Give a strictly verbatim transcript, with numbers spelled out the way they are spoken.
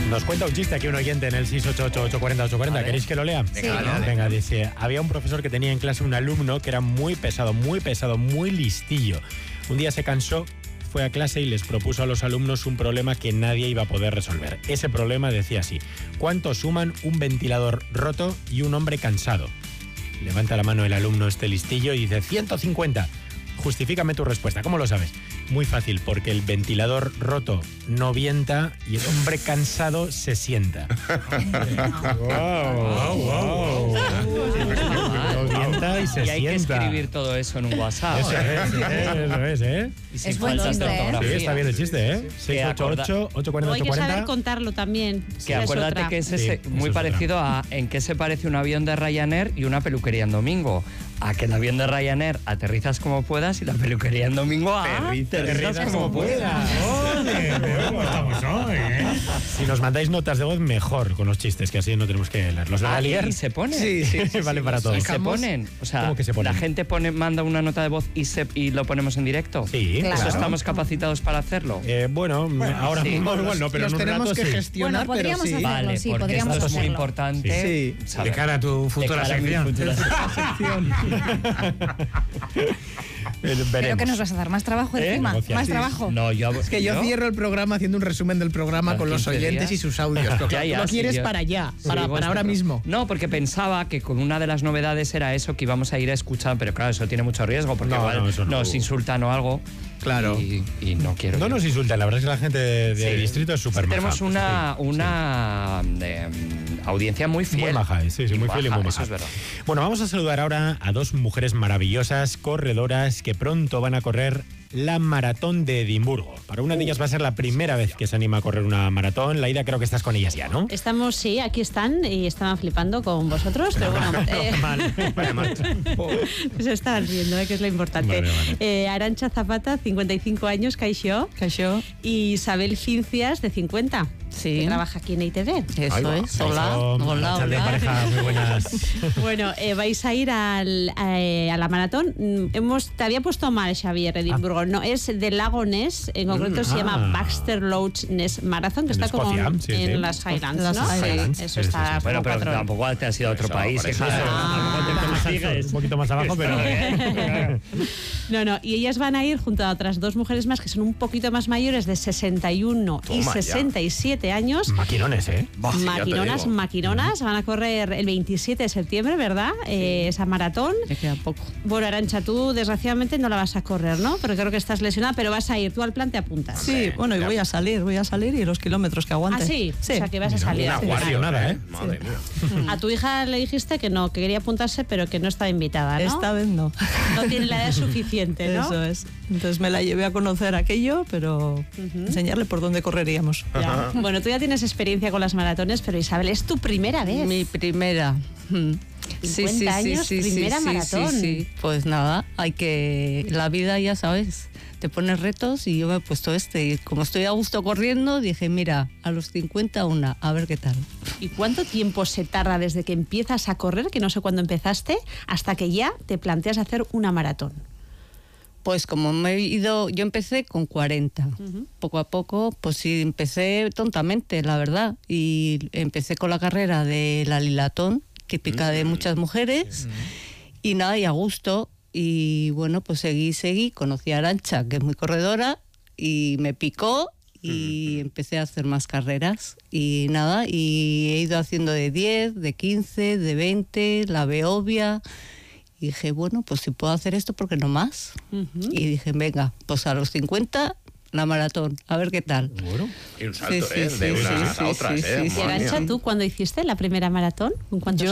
Nos cuenta un chiste aquí un oyente en el seis ocho ocho, ocho cuatro cero, ocho cuatro cero. ¿Queréis que lo lea? Sí. Venga, vale, vale. Venga, dice, había un profesor que tenía en clase un alumno que era muy pesado, muy pesado, muy listillo. Un día se cansó, fue a clase y les propuso a los alumnos un problema que nadie iba a poder resolver. Ese problema decía así: ¿cuánto suman un ventilador roto y un hombre cansado? Levanta la mano el alumno este listillo y dice ciento cincuenta. Justifícame tu respuesta. ¿Cómo lo sabes? Muy fácil, porque el ventilador roto no vienta y el hombre cansado se sienta. wow, wow, wow. No vienta y se Y hay que sienta. escribir todo eso en un WhatsApp. Eso es, eso es, ¿eh? Y sin Es buen faltas de chiste, ¿eh? ortografía. Sí, está bien el chiste, ¿eh? seis ocho ocho, ocho cuatro Luego hay cero, que ocho saber cuarenta. contarlo también. Que Esa es acuérdate otra. que es Sí, ese, eso muy es parecido a en qué se parece un avión de Ryanair y una peluquería en domingo. A que el avión de Ryanair aterrizas como puedas y la peluquería en domingo a aterrizas como puedas. Oye, pero ¿cómo estamos hoy, eh? Si nos mandáis notas de voz, mejor con los chistes, que así no tenemos que leerlos. ¿Verdad, Ah, Lier? y se ponen. Sí, sí, sí, Vale sí, para los todos. Y se sacamos. ponen. O sea, ¿Cómo que se ponen? la gente pone, manda una nota de voz y, se, y lo ponemos en directo. Sí, Claro. ¿Eso claro. estamos capacitados para hacerlo? Eh, bueno, ahora sí. mismo Los- igual no, pero los en un tenemos rato que sí. gestionar, Bueno, pero podríamos sí. hacerlo. Vale, sí, porque podríamos esto es muy hacerlo. importante. Sí. saber. De cara a tu futura De cara a mi sección. futura sección. Eh, ¿Pero veremos. qué nos vas a dar? ¿Más trabajo ¿Eh? encima? Negociar. ¿Más Sí. trabajo? No, yo, Es que yo cierro el programa haciendo un resumen del programa Cada con los quince oyentes días. y sus audios. Pero Ya, claro, ya, tú lo sí, quieres yo- para allá, Sí, para, digo, para este ahora pro- mismo. No, porque pensaba que con una de las novedades era eso, que íbamos a ir a escuchar, pero claro, eso tiene mucho riesgo, porque No, igual no, eso no. nos insultan o algo. Claro. Y, y no quiero. No nos insultan, la verdad es que la gente de, de Sí. distrito es súper maja. Tenemos una, Sí, una eh, audiencia muy sí. fiel. Muy maja, eh, sí, sí, muy fiel y muy maja. Eso es verdad. Bueno, vamos a saludar ahora a dos mujeres maravillosas, corredoras, que pronto van a correr la maratón de Edimburgo. Para una de ellas va a ser la primera vez que se anima a correr una maratón. Laida, creo que estás con ellas ya, ¿no? Estamos, sí, aquí están y estaban flipando con vosotros, pero bueno, eh, Mal. Vaya marcha. se estaban riendo, eh, que es lo importante. Vale, vale. Eh, Arantxa Zapata, cincuenta y cinco años, Caixó, Caixó, y Isabel Cincias, de cincuenta, sí. que trabaja aquí en I T V. Eso Ahí va. es. Hola, Eso, hola, Arratsalde, hola. pareja, muy buenas. Bueno, eh, vais a ir al, eh, a la maratón. Mm, Hemos, te había puesto mal, Xavier, Edimburgo. No, es del lago Ness, en concreto Mm, se ah. llama Baxter Lodge Ness Marathon, que En está como Escocia, en, sí, en sí. las Highlands, Las ¿no? Highlands, Sí, eso sí, sí, está sí. como Bueno, pero cuatro- tampoco te has ido a otro Eso, país. por hija. eso. Ah. Tampoco te consigues. Un poquito más abajo, pero... No, no, y ellas van a ir junto a otras dos mujeres más que son un poquito más mayores, de sesenta y uno y Toma ya. sesenta y siete años. Maquinones, ¿eh? Bah, sí, ya te Maquinonas, digo. maquinonas, van a correr el veintisiete de septiembre, ¿verdad? Eh, esa maratón. Me queda poco. Bueno, Arantxa, tú desgraciadamente no la vas a correr, ¿no? Porque creo que estás lesionada, pero vas a ir. Tú al plan te apuntas. Sí, bueno, y voy a salir, voy a salir y los kilómetros que aguante. Ah, sí. Sí. O sea, que vas a salir. Una Sí, guardia, nada, ¿eh? Madre mía. A tu hija le dijiste que no, que quería apuntarse, pero que no estaba invitada, ¿no? Esta vez no. No tiene la edad suficiente, ¿no? Eso es. Entonces me la llevé a conocer aquello, pero enseñarle por dónde correríamos. Ya. Bueno, tú ya tienes experiencia con las maratones, pero Isabel, es tu primera vez. Mi primera. Mm. cincuenta años, primera maratón. Sí, sí. Pues nada, hay que... La vida, ya sabes, te pones retos y yo me he puesto este. Y como estoy a gusto corriendo, dije, mira, a los cincuenta una, a ver qué tal. ¿Y cuánto tiempo se tarda desde que empiezas a correr, que no sé cuándo empezaste, hasta que ya te planteas hacer una maratón? Pues como me he ido, yo empecé con cuarenta. Ujú. Poco a poco, pues sí, empecé tontamente, la verdad. Y empecé con la carrera de la Lilatón, típica de muchas mujeres. Y nada, y a gusto. Y bueno, pues seguí, seguí. Conocí a Arantxa, que es muy corredora, y me picó y empecé a hacer más carreras. Y nada, y he ido haciendo de diez, de quince, de veinte, la Beovia. Y dije, bueno, pues si puedo hacer esto, ¿por qué no más? Ujú. Y dije, venga, pues a los cincuenta, la maratón, a ver qué tal. Bueno. Y un salto, Sí, sí, ¿eh? sí, De sí, unas sí, a otras, sí, ¿eh? sí, Y Madre Arantxa, mía. ¿tú cuándo hiciste la primera maratón? ¿Con cuántos Yo